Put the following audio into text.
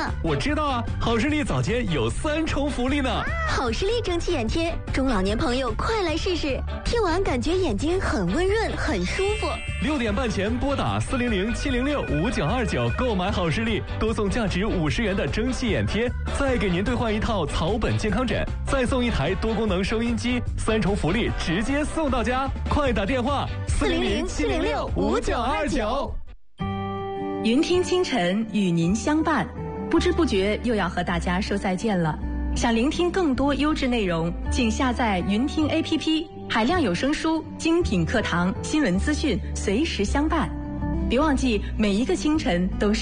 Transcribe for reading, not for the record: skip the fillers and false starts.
我知道啊，好视力早间有3重福利呢。 好视力蒸汽眼贴，中老年朋友快来试试，贴完感觉眼睛很温润，很舒服。 6点半前拨打400-706-5929购买好视力，多送价值50元的蒸汽眼贴，再给您兑换一套草本健康枕，再送一台多功能收音机，3重福利直接送到家。快打电话400-706-5929。 云听清晨与您相伴，不知不觉又要和大家说再见了。想聆听更多优质内容，请下载云听 APP， 海量有声书、精品课堂、新闻资讯随时相伴。别忘记，每一个清晨都是